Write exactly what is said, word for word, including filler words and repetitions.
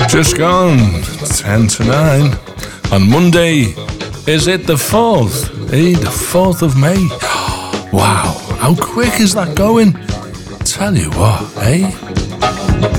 Just gone ten to nine. On Monday, is it the fourth? Eh, the fourth of May? Wow, how quick is that going? Tell you what, eh?